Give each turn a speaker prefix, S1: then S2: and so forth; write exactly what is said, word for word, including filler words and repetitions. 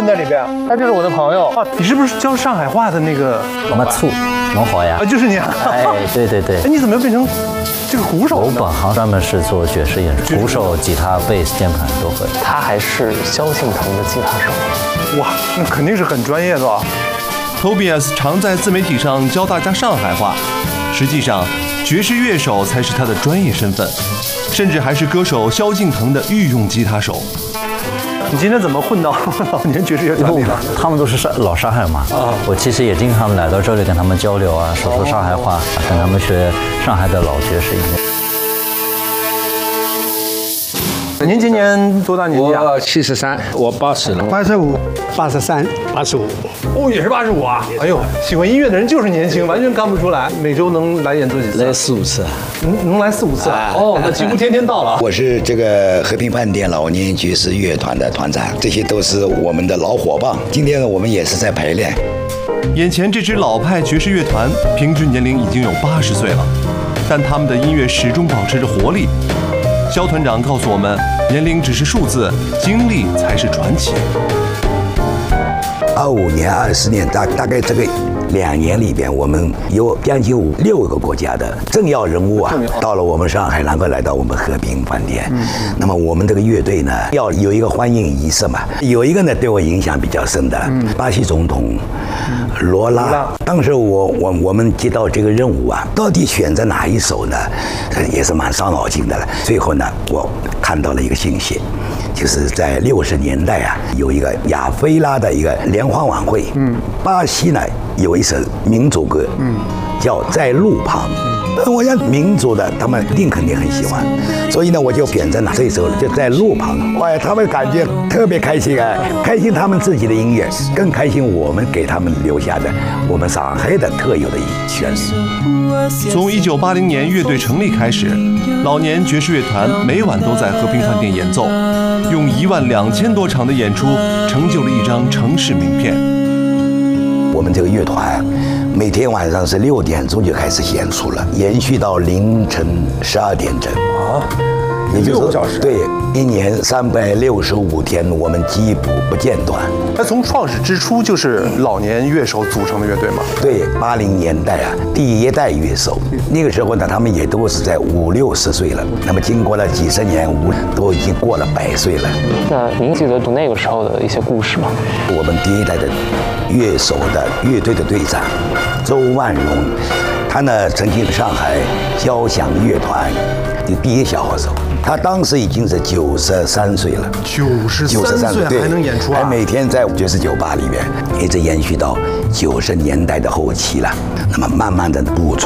S1: 混在里边。哎，这是我的朋友啊，你是不是教上海话的那个？
S2: 没错，侬好呀。
S1: 啊，就是你啊。
S2: 哎，对对对。
S1: 哎，你怎么变成这个鼓手
S2: 我
S1: 呢？
S2: 本行专门是做爵士演出，鼓手、吉他、贝斯、键盘都会。
S3: 他还是萧敬腾的吉他手。
S1: 哇，那肯定是很专业的啊。
S4: Tobias 常在自媒体上教大家上海话，实际上爵士乐手才是他的专业身份，甚至还是歌手萧敬腾的御用吉他手。
S1: 你今天怎么混到老年爵士乐团里了？
S2: 他们都是上老上海嘛，啊，我其实也经常来到这里跟他们交流啊，说说上海话，跟他们学上海的老爵士音乐。
S1: 您今年多大年纪啊？
S5: 我七十三，我八十了。
S6: 八十五，八十三，八十五。
S1: 哦，也是八十五啊！哎呦，喜欢音乐的人就是年轻，完全看不出来。每周能来演奏几次？
S5: 来四五次。
S1: 能能来四五次啊？哦，那几乎天天到了。
S7: 我是这个和平饭店老年爵士乐团的团长，这些都是我们的老伙伴。今天呢，我们也是在排练。
S4: 眼前这支老派爵士乐团，平均年龄已经有八十岁了，但他们的音乐始终保持着活力。肖团长告诉我们，年龄只是数字，经历才是传奇。
S7: 二五年、二十年，大大概这个两年里边，我们有将近五六个国家的政要人物啊，到了我们上海，然后来到我们和平饭店。嗯、那么我们这个乐队呢，要有一个欢迎仪式嘛。有一个呢，对我影响比较深的，嗯、巴西总统罗拉。当时我我我们接到这个任务啊，到底选择哪一首呢？也是蛮伤脑筋的了。最后呢，我看到了一个信息。就是在六十年代啊，有一个亚非拉的一个联欢晚会，嗯，巴西呢有一首民族歌，嗯，叫《在路旁》，嗯，我想民族的他们一定肯定很喜欢，所以呢我就选择了这首就在路旁，哇，他们感觉特别开心啊，开心他们自己的音乐，更开心我们给他们留下的我们上海的特有的旋律。
S4: 从一九八零年乐队成立开始，老年爵士乐团每晚都在和平饭店演奏，用一万两千多场的演出，成就了一张城市名片。
S7: 我们这个乐团每天晚上是六点钟就开始演出了，延续到凌晨十二点整。啊，也就是
S1: 六个小时。
S7: 对，一年三百六十五天，我们基不不间断。
S1: 那从创始之初就是老年乐手组成的乐队吗？
S7: 对，八零年代啊，第一代乐手，那个时候呢，他们也都是在五六十岁了。那么经过了几十年，五都已经过了百岁了。
S3: 那您记得读那个时候的一些故事吗？
S7: 我们第一代的乐手的乐队的队长周万荣，他呢曾经上海交响乐团的第一小号手。他当时已经是九十三岁了，
S1: 九十三岁还能演出啊！
S7: 还每天在爵士酒吧里面，一直延续到九十年代的后期了。那么慢慢的补充。